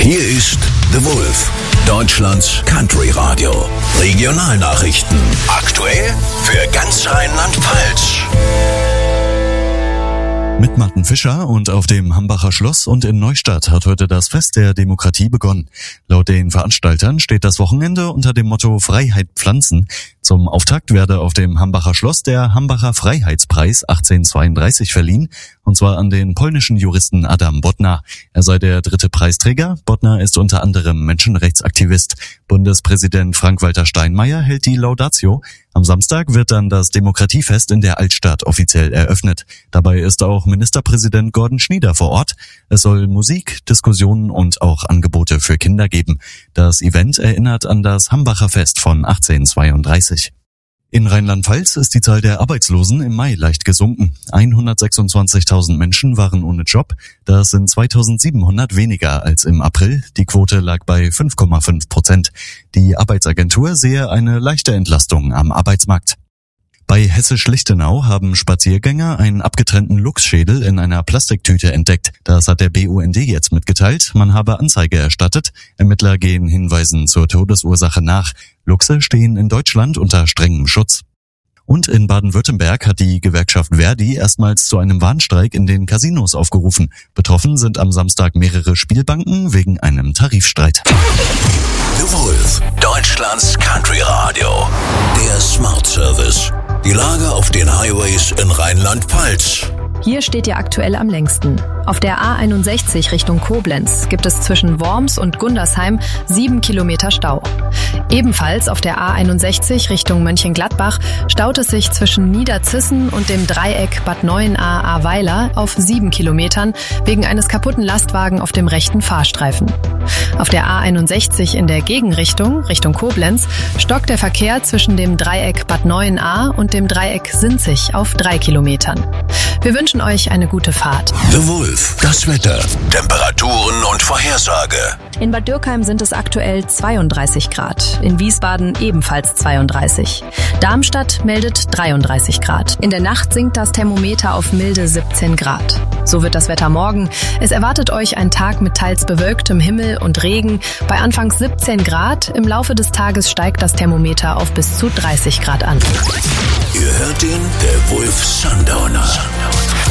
Hier ist The Wolf, Deutschlands Country Radio. Regionalnachrichten. Aktuell für ganz Rheinland-Pfalz. Mit Martin Fischer und auf dem Hambacher Schloss und in Neustadt hat heute das Fest der Demokratie begonnen. Laut den Veranstaltern steht das Wochenende unter dem Motto Freiheit pflanzen. Zum Auftakt werde auf dem Hambacher Schloss der Hambacher Freiheitspreis 1832 verliehen, und zwar an den polnischen Juristen Adam Bodnar. Er sei der dritte Preisträger. Bodnar ist unter anderem Menschenrechtsaktivist. Bundespräsident Frank-Walter Steinmeier hält die Laudatio. Am Samstag wird dann das Demokratiefest in der Altstadt offiziell eröffnet. Dabei ist auch Ministerpräsident Gordon Schnieder vor Ort. Es soll Musik, Diskussionen und auch Angebote für Kinder geben. Das Event erinnert an das Hambacher Fest von 1832. In Rheinland-Pfalz ist die Zahl der Arbeitslosen im Mai leicht gesunken. 126.000 Menschen waren ohne Job. Das sind 2.700 weniger als im April. Die Quote lag bei 5,5%. Die Arbeitsagentur sehe eine leichte Entlastung am Arbeitsmarkt. Bei Hessisch-Lichtenau haben Spaziergänger einen abgetrennten Luchsschädel in einer Plastiktüte entdeckt. Das hat der BUND jetzt mitgeteilt. Man habe Anzeige erstattet. Ermittler gehen Hinweisen zur Todesursache nach. Luchse stehen in Deutschland unter strengem Schutz. Und in Baden-Württemberg hat die Gewerkschaft Verdi erstmals zu einem Warnstreik in den Casinos aufgerufen. Betroffen sind am Samstag mehrere Spielbanken wegen einem Tarifstreit. The Wolf, Deutschlands Country Radio. Der Smart Service. Die Lage auf den Highways in Rheinland-Pfalz. Hier steht ihr aktuell am längsten. Auf der A61 Richtung Koblenz gibt es zwischen Worms und Gundersheim 7 Kilometer Stau. Ebenfalls auf der A61 Richtung Mönchengladbach staut es sich zwischen Niederzissen und dem Dreieck Bad Neuenahr-Ahrweiler auf 7 Kilometern wegen eines kaputten Lastwagen auf dem rechten Fahrstreifen. Auf der A61 in der Gegenrichtung, Richtung Koblenz, stockt der Verkehr zwischen dem Dreieck Bad Neuenahr und dem Dreieck Sinzig auf 3 Kilometern. Wir wünschen euch eine gute Fahrt. The Wolf, das Wetter, Temperaturen und Vorhersage. In Bad Dürkheim sind es aktuell 32 Grad, in Wiesbaden ebenfalls 32. Darmstadt meldet 33 Grad. In der Nacht sinkt das Thermometer auf milde 17 Grad. So wird das Wetter morgen. Es erwartet euch ein Tag mit teils bewölktem Himmel und Regen bei anfangs 17 Grad. Im Laufe des Tages steigt das Thermometer auf bis zu 30 Grad an. Ihr hört den, der Wolf Sundowner.